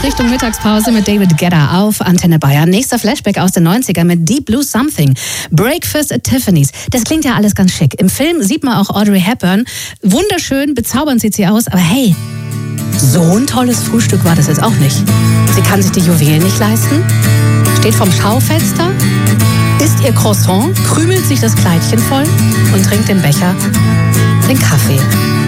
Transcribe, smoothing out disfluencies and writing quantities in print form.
Richtung Mittagspause mit David Guetta auf Antenne Bayern. Nächster Flashback aus den 90ern mit Deep Blue Something. Breakfast at Tiffany's. Das klingt ja alles ganz schick. Im Film sieht man auch Audrey Hepburn. Wunderschön, bezaubernd sieht sie aus, aber hey, so ein tolles Frühstück war das jetzt auch nicht. Sie kann sich die Juwelen nicht leisten, steht vorm Schaufenster, isst ihr Croissant, krümelt sich das Kleidchen voll und trinkt im Becher den Kaffee.